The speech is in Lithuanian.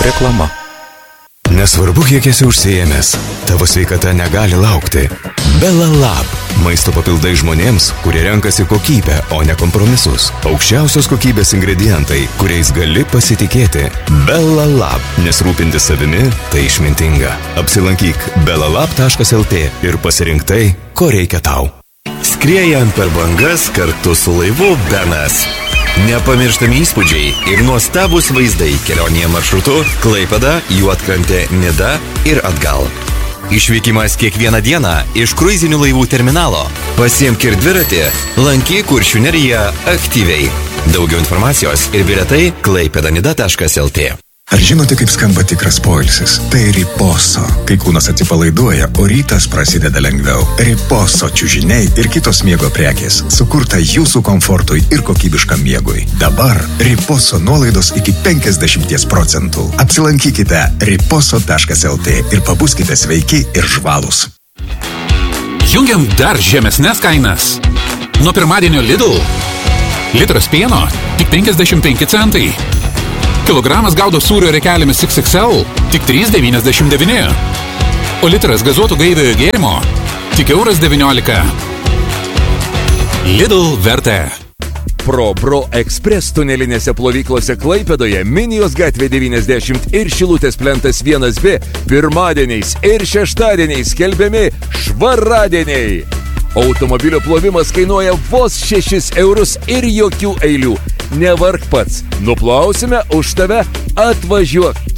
Reklama. Nesvarbu, kiek esi užsiėmęs, tavo sveikata negali laukti. Bella Lab. Maisto papildai žmonėms, kurie renkasi kokybę, o ne kompromisus. Aukščiausios kokybės ingredientai, kuriais gali pasitikėti. Bella Lab. Nes rūpintis savimi tai išmintinga. Apsilankyk bellalab.lt ir pasirink tai, ko reikia tau. Skriejant per bangas kartu su laivu Benas. Nepamirštami įspūdžiai ir nuostabus vaizdai kelionėje maršrutu Klaipėda, Juodkrantė, Nida ir atgal. Išvykimas kiekvieną dieną iš kruizinių laivų terminalo. Pasiimk ir dviratį, lankyk Kuršių neriją aktyviai. Daugiau informacijos ir bilietai klaipėdanida.lt. Ar žinote, kaip skamba tikras poilsis? Tai Riposo. Kai kūnas atsipalaiduoja, o rytas prasideda lengviau. Riposo čiužiniai ir kitos miego prekės. Sukurta jūsų komfortui ir kokybiškam miegui. Dabar Riposo nuolaidos iki 50%. Apsilankykite riposo.lt ir pabuskite sveiki ir žvalūs. Jungiam dar žemesnės kainas. Nuo pirmadienio Lidl. Litras pieno tik 55 centai. Kilogramas gaudo sūrio rekelėmis XXL tik 3,99. O litras gazuotų gaiviojo gėrimo tik €19. Lidl vertė. Pro Express tunelinėse plovyklose Klaipėdoje, Minijos gatvė 90 ir Šilutės plentas 1B pirmadieniais ir šeštadieniais skelbiami švaradieniai. Automobilio plovimas kainuoja vos 6 eurus ir jokių eilių. Nevark pats, nuplausime už tave, atvažiuok